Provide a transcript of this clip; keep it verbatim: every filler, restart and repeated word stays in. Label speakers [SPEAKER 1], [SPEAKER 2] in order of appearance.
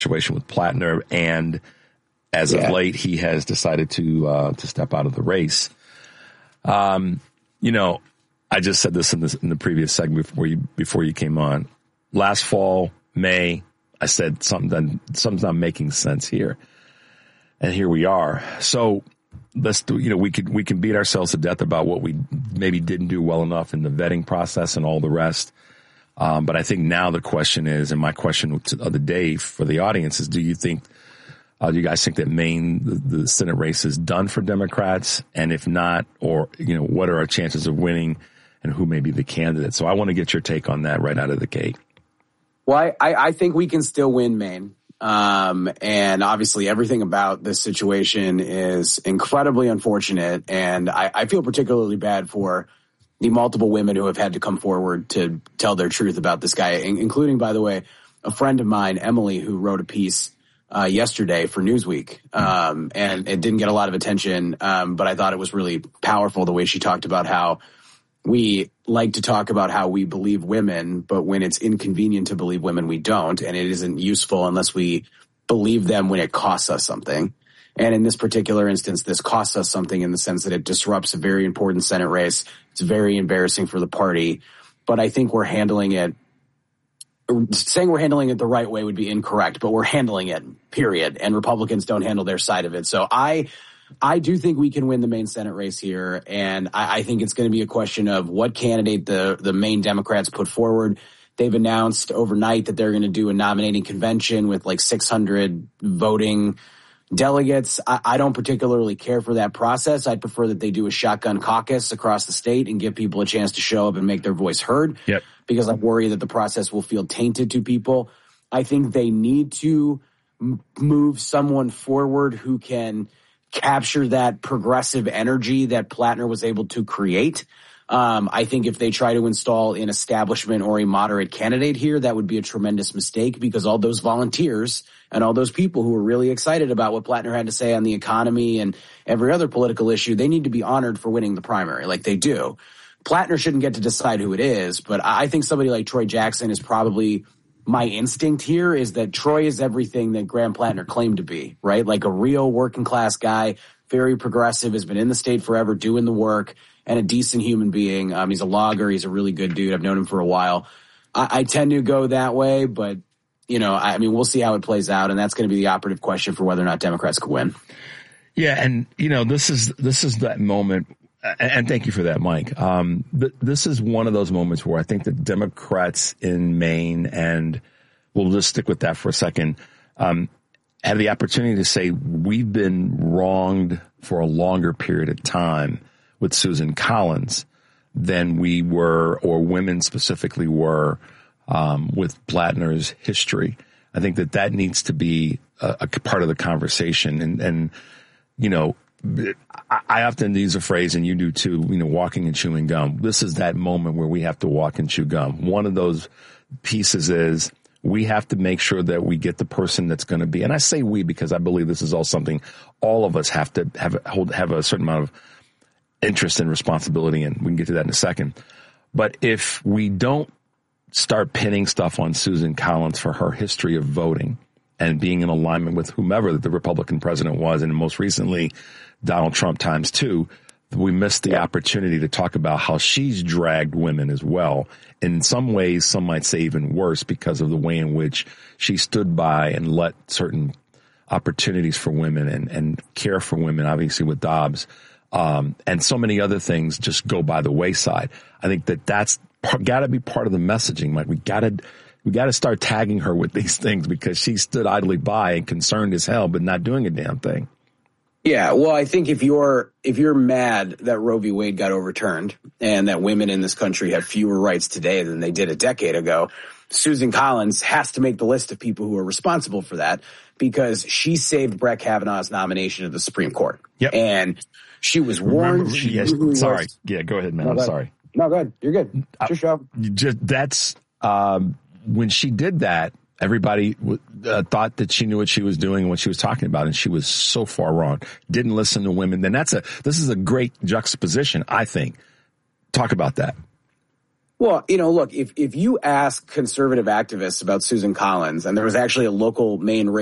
[SPEAKER 1] situation with Plattner, and as yeah. of late, he has decided to uh, to step out of the race. Um, you know, I just said this in, this in the previous segment before you before you came on. Last fall, May, I said something something's not making sense here, and here we are. So let's do. You know, we could we can beat ourselves to death about what we maybe didn't do well enough in the vetting process and all the rest. Um, but I think now the question is, and my question of the day for the audience is, do you think, uh, do you guys think that Maine, the, the Senate race is done for Democrats? And if not, or, you know, what are our chances of winning and who may be the candidate? So I want to get your take on that right out of the gate.
[SPEAKER 2] Well, I, I think we can still win Maine. Um, and obviously everything about this situation is incredibly unfortunate. And I, I feel particularly bad for the multiple women who have had to come forward to tell their truth about this guy, including, by the way, a friend of mine, Emily, who wrote a piece uh, yesterday for Newsweek. Um, and it didn't get a lot of attention, um, but I thought it was really powerful the way she talked about how we like to talk about how we believe women, but when it's inconvenient to believe women, we don't. And it isn't useful unless we believe them when it costs us something. And in this particular instance, this costs us something in the sense that it disrupts a very important Senate race. It's very embarrassing for the party. But I think we're handling it. Saying we're handling it the right way would be incorrect, but we're handling it, period. And Republicans don't handle their side of it. So I I do think we can win the Maine Senate race here. And I, I think it's going to be a question of what candidate the, the Maine Democrats put forward. They've announced overnight that they're going to do a nominating convention with like six hundred voting delegates. I, I don't particularly care for that process. I'd prefer that they do a shotgun caucus across the state and give people a chance to show up and make their voice heard.
[SPEAKER 1] Yep.
[SPEAKER 2] Because I worry that the process will feel tainted to people. I think they need to m- move someone forward who can capture that progressive energy that Plattner was able to create. Um, I think if they try to install an establishment or a moderate candidate here, that would be a tremendous mistake because all those volunteers and all those people who were really excited about what Plattner had to say on the economy and every other political issue, they need to be honored for winning the primary like they do. Plattner shouldn't get to decide who it is, but I think somebody like Troy Jackson is probably my instinct here is that Troy is everything that Graham Plattner claimed to be, right? Like a real working class guy, very progressive, has been in the state forever doing the work, and a decent human being. Um, he's a logger. He's a really good dude. I've known him for a while. I, I tend to go that way, but, you know, I, I mean, we'll see how it plays out, and that's going to be the operative question for whether or not Democrats could win.
[SPEAKER 1] Yeah, and, you know, this is this is that moment, and thank you for that, Mike. Um, th- this is one of those moments where I think the Democrats in Maine, and we'll just stick with that for a second, um, have the opportunity to say we've been wronged for a longer period of time with Susan Collins than we were, or women specifically were, um, with Plattner's history. I think that that needs to be a, a part of the conversation. And, and, you know, I, I often use a phrase, and you do too, you know, walking and chewing gum. This is that moment where we have to walk and chew gum. One of those pieces is we have to make sure that we get the person that's going to be, and I say we because I believe this is all something all of us have to have, hold, have a certain amount of interest and responsibility in. We can get to that in a second. But if we don't start pinning stuff on Susan Collins for her history of voting and being in alignment with whomever the Republican president was, and most recently Donald Trump times two, we missed the opportunity to talk about how she's dragged women as well. In some ways, some might say even worse because of the way in which she stood by and let certain opportunities for women and, and care for women, obviously with Dobbs, um, and so many other things just go by the wayside. I think that that's got to be part of the messaging. Like we got to, we got to start tagging her with these things because she stood idly by and concerned as hell, but not doing a damn thing.
[SPEAKER 2] Yeah, well, I think if you're if you're mad that Roe v. Wade got overturned and that women in this country have fewer rights today than they did a decade ago, Susan Collins has to make the list of people who are responsible for that because she saved Brett Kavanaugh's nomination to the Supreme Court.
[SPEAKER 1] Yep.
[SPEAKER 2] And she was warned.
[SPEAKER 1] Remember,
[SPEAKER 2] she
[SPEAKER 1] yes, sorry.
[SPEAKER 2] was,
[SPEAKER 1] Yeah, go ahead, man.
[SPEAKER 2] No,
[SPEAKER 1] I'm
[SPEAKER 2] go
[SPEAKER 1] sorry.
[SPEAKER 2] No, go ahead. You're good. It's your show.
[SPEAKER 1] Just, that's um, when she did that. Everybody uh, thought that she knew what she was doing and what she was talking about, and she was so far wrong. Didn't listen to women. Then that's a this is a great juxtaposition, I think. Talk about that.
[SPEAKER 2] Well, you know, look, if, if you ask conservative activists about Susan Collins, and there was actually a local Maine